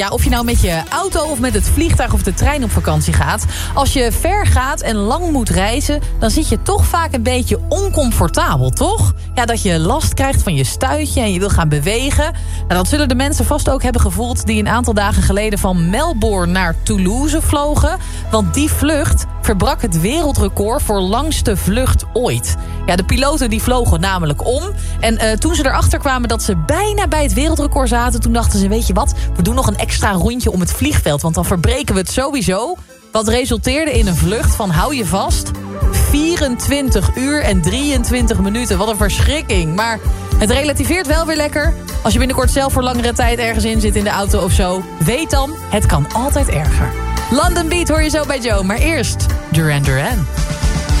Ja, of je nou met je auto of met het vliegtuig of de trein op vakantie gaat. Als je ver gaat en lang moet reizen, dan zit je toch vaak een beetje oncomfortabel, toch? Ja, dat je last krijgt van je stuitje en je wil gaan bewegen. Nou, dat zullen de mensen vast ook hebben gevoeld die een aantal dagen geleden van Melbourne naar Toulouse vlogen. Want die vlucht verbrak het wereldrecord voor langste vlucht ooit. Ja, de piloten die vlogen namelijk om. En toen ze erachter kwamen dat ze bijna bij het wereldrecord zaten, toen dachten ze, weet je wat, we doen nog een extra rondje om het vliegveld, want dan verbreken we het sowieso. Wat resulteerde in een vlucht van, hou je vast, 24 uur en 23 minuten. Wat een verschrikking. Maar het relativeert wel weer lekker. Als je binnenkort zelf voor langere tijd ergens in zit in de auto of zo, weet dan, het kan altijd erger. London Beat hoor je zo bij Joe, maar eerst Duran Duran.